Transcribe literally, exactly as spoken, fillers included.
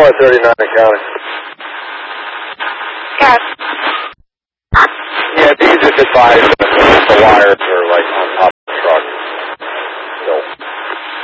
four thirty-nine county. Got Yeah, these are divided. The wires are like on